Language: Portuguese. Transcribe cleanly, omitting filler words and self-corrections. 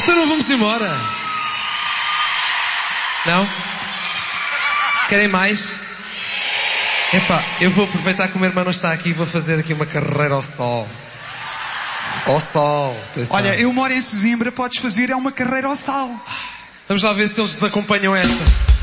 Então não vamos embora. Não? Querem mais? Epá, eu vou aproveitar que o meu irmão não está aqui e vou fazer aqui uma carreira ao sol. Ao sol. Olha, eu moro em Sesimbra, podes fazer uma carreira ao sal. Vamos lá ver se eles te acompanham esta.